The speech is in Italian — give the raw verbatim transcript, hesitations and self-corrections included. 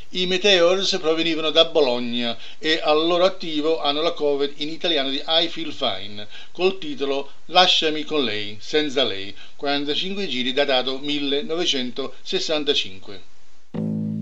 I Meteors provenivano da Bologna e al loro attivo hanno la cover in italiano di I Feel Fine col titolo Lasciami con lei, senza lei, quarantacinque giri, datato millenovecentosessantacinque.